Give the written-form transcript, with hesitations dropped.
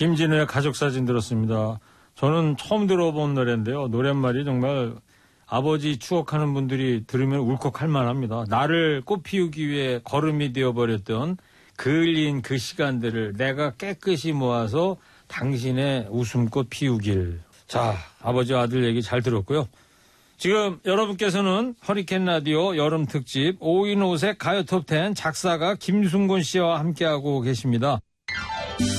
김진우의 가족사진 들었습니다. 저는 처음 들어본 노래인데요. 노랫말이 정말 아버지 추억하는 분들이 들으면 울컥할 만합니다. 나를 꽃 피우기 위해 걸음이 되어버렸던 그을린 그 시간들을 내가 깨끗이 모아서 당신의 웃음꽃 피우길. 자, 아버지와 아들 얘기 잘 들었고요. 지금 여러분께서는 허리케인 라디오 여름 특집 5인 5색 가요 톱10 작사가 김순곤 씨와 함께하고 계십니다.